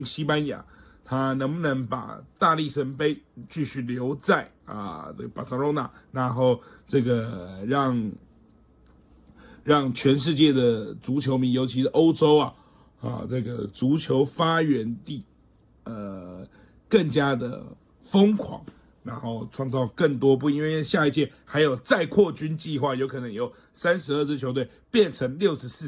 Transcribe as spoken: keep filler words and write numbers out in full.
西班牙，他能不能把大力神杯继续留在啊这个巴塞罗那，然后这个让让全世界的足球迷，尤其是欧洲啊啊这个足球发源地，呃更加的疯狂。然后创造更多不，因为下一届还有再扩军计划，有可能有三十二支球队变成六十四